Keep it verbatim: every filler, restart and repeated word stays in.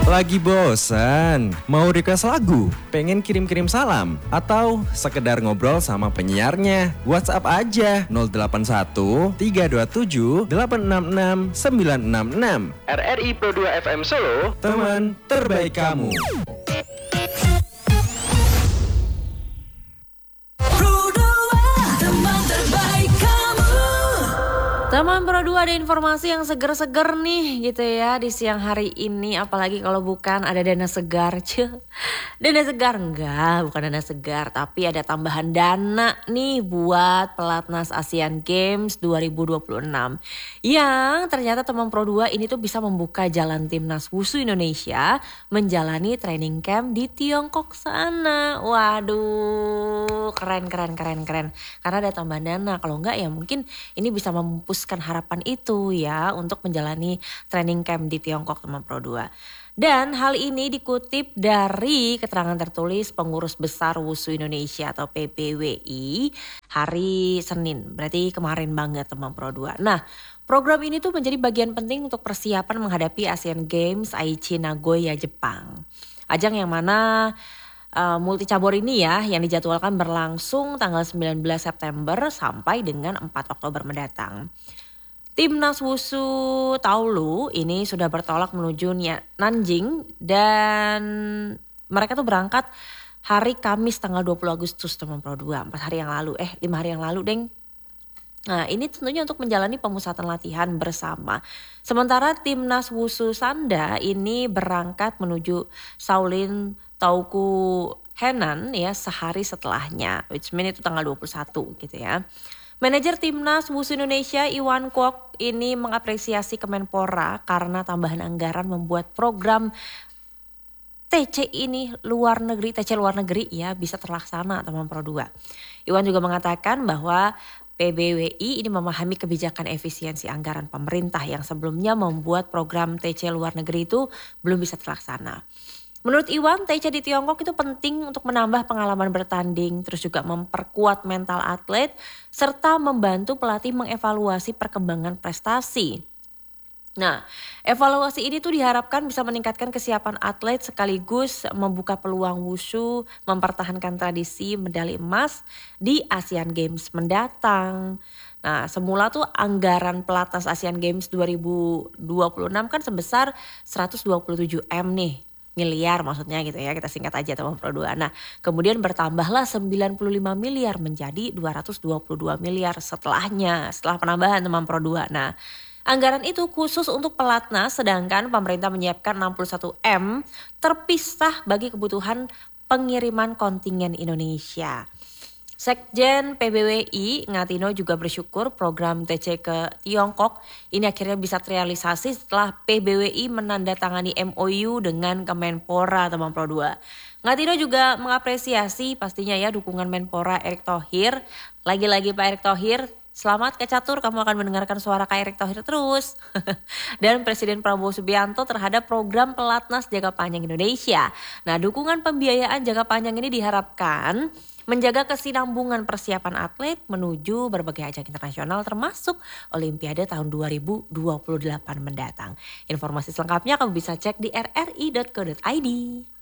Lagi bosan? Mau request lagu? Pengen kirim-kirim salam? Atau sekedar ngobrol sama penyiarnya? WhatsApp aja nol delapan satu tiga dua tujuh delapan enam enam sembilan enam enam. R R I Pro dua F M Solo, teman terbaik kamu. Teman Pro dua, ada informasi yang seger-seger nih gitu ya di siang hari ini. Apalagi kalau bukan ada dana segar. Cuh. Dana segar enggak, bukan dana segar. Tapi ada tambahan dana nih buat pelatnas Asian Games dua ribu dua puluh enam. Yang ternyata teman Pro dua ini tuh bisa membuka jalan timnas Wushu Indonesia menjalani training camp di Tiongkok sana. Waduh, keren keren keren keren. Karena ada tambahan dana. Kalau enggak ya mungkin ini bisa memupus harapan itu ya untuk menjalani training camp di Tiongkok teman Pro dua. Dan hal ini dikutip dari keterangan tertulis Pengurus Besar Wushu Indonesia atau P B W I hari Senin. Berarti kemarin banget teman Pro dua. Nah, program ini tuh menjadi bagian penting untuk persiapan menghadapi Asian Games Aichi Nagoya, Jepang. Ajang yang mana uh, multi cabur ini ya yang dijadwalkan berlangsung tanggal sembilan belas September sampai dengan empat Oktober mendatang. Timnas Wushu Taolu ini sudah bertolak menuju Nanjing dan mereka tuh berangkat hari Kamis tanggal dua puluh Agustus teman Pro dua, empat hari yang lalu, eh lima hari yang lalu deng. Nah ini tentunya untuk menjalani pemusatan latihan bersama. Sementara Timnas Wushu Sanda ini berangkat menuju Shaolin Tauku Henan ya sehari setelahnya, which mean itu tanggal dua puluh satu gitu ya. Manajer Timnas Wushu Indonesia Iwan Kwok ini mengapresiasi Kemenpora karena tambahan anggaran membuat program T C ini luar negeri, T C luar negeri ya bisa terlaksana teman Pro dua. Iwan juga mengatakan bahwa P B W I ini memahami kebijakan efisiensi anggaran pemerintah yang sebelumnya membuat program T C luar negeri itu belum bisa terlaksana. Menurut Iwan, T C di Tiongkok itu penting untuk menambah pengalaman bertanding, terus juga memperkuat mental atlet, serta membantu pelatih mengevaluasi perkembangan prestasi. Nah, evaluasi ini tuh diharapkan bisa meningkatkan kesiapan atlet sekaligus membuka peluang wushu mempertahankan tradisi medali emas di Asian Games mendatang. Nah, semula tuh anggaran pelatnas Asian Games dua ribu dua puluh enam kan sebesar seratus dua puluh tujuh M nih. Miliar maksudnya gitu ya, kita singkat aja teman Pro dua. Nah kemudian bertambahlah sembilan puluh lima miliar menjadi dua ratus dua puluh dua miliar setelahnya, setelah penambahan teman Pro dua. Nah anggaran itu khusus untuk pelatnas, sedangkan pemerintah menyiapkan enam puluh satu M terpisah bagi kebutuhan pengiriman kontingen Indonesia. Sekjen P B W I Ngatino juga bersyukur program T C ke Tiongkok ini akhirnya bisa terrealisasi setelah P B W I menandatangani M O U dengan Kemenpora teman Pro dua. Ngatino juga mengapresiasi pastinya ya dukungan Menpora Erick Thohir. Lagi-lagi Pak Erick Thohir, selamat Kak Catur, kamu akan mendengarkan suara Kak Erick Thohir terus. Dan Presiden Prabowo Subianto terhadap program pelatnas jangka panjang Indonesia. Nah dukungan pembiayaan jangka panjang ini diharapkan menjaga kesinambungan persiapan atlet menuju berbagai ajang internasional termasuk Olimpiade tahun dua ribu dua puluh delapan mendatang. Informasi selengkapnya kamu bisa cek di r r i dot co dot i d.